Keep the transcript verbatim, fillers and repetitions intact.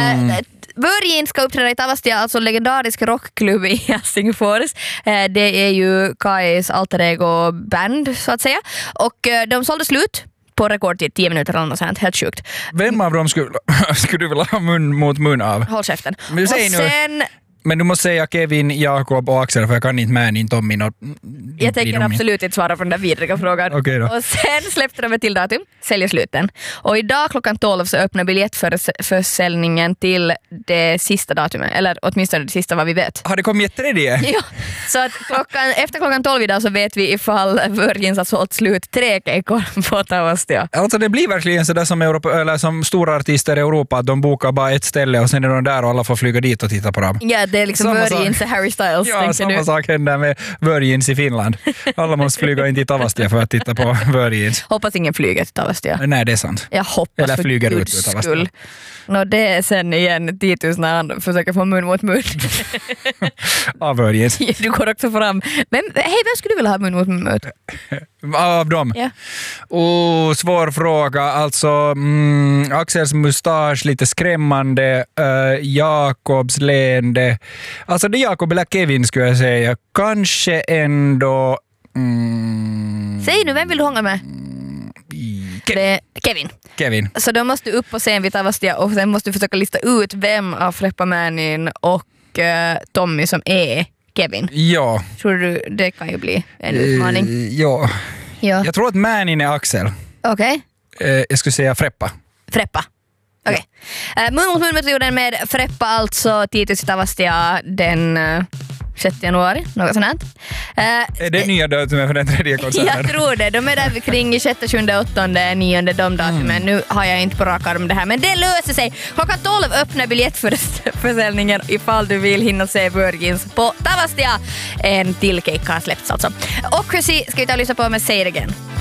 Mm. Uh, Virgin ska uppträda i Tavastia, alltså legendarisk rockklubb i Helsingfors. Uh, det är ju Kais alter ego band så att säga. Och uh, de sålde slut på rekordtid, tio minuter eller något sånt, helt sjukt. Vem av dem skulle, skulle du vilja ha mun mot mun av? Håll käften. Men, och sen... nu, men du måste säga Kevin, Jakob och Axel, för jag kan inte med in Tommy. Och, jag tänker absolut inte svara på den där vidriga frågan. Okay då. Och sen släppte de ett till datum, säljer sluten. Och idag klockan tolv så öppnar biljettförsäljningen till det sista datumet, eller åtminstone det sista vad vi vet. Har det kommit ett tredje? Ja, så att klockan, efter klockan tolv idag så vet vi ifall Virgins har sålt slut tre kejkor på Tavastia. Alltså det blir verkligen sådär som, Europa, eller som stora artister i Europa, att de bokar bara ett ställe och sen är de där och alla får flyga dit och titta på dem. Ja, det är liksom Virgins och Harry Styles. Ja, samma du. sak händer med Virgins i Finland. Alla måste flyga in till Tavastia för att titta på Virgins. Hoppas ingen flyger till Tavastia. Nej, det är sant. Jag hoppas eller för flyger Guds ut ur Tavastia. skull. Nå, det är sen igen tiotusen när han försöker få mun mot mun. Av Virgins. Du går också fram. Men hej, vem skulle du vilja ha mun mot mun? Av dem? Ja. Oh, svår fråga. Alltså, mm, Axels mustasch lite skrämmande. Uh, Jakobs leende. Alltså det är Jakob eller Kevin skulle jag säga. Kanske ändå... Mm, Säg nu, vem vill du hångla med? Ke- det är Kevin. Kevin. Så då måste du upp på scen vid Tavastia och sen måste du försöka lista ut vem av Freppa Manin och uh, Tommy som är Kevin. Ja. Tror du det kan ju bli en utmaning? Uh, ja. ja. Jag tror att Manin är Axel. Okej. Okay. Uh, jag skulle säga Freppa. Freppa. Okej. Okay. Uh, mun mot mun-metoden med Freppa, alltså tiotusen Tavastia den uh, sjätte januari, något sånt här. Uh, är det nya datumet för den tredje konserten? Jag tror det. De är där kring sjätte, sjunde, åttonde, nionde de datumen. Mm. Nu har jag inte på rak arm det här, men det löser sig. Klockan tolv öppnar biljettförsäljningen ifall du vill hinna se Virgins på Tavastia. En till cake har släppts alltså. Och Chrissy ska vi ta och lyssna på med Say It Again.